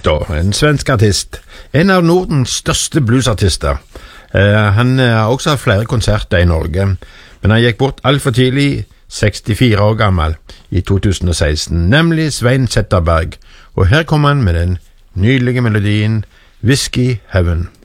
da, en svensk artist. En av Nordens største bluesartister. Han har også hatt flere konserter i Norge, men han gikk bort alt for tidlig, 64 år gammel, i 2016, nemlig Svein Zetterberg. Og her kommer han med den nydelige melodien Whiskey Heaven.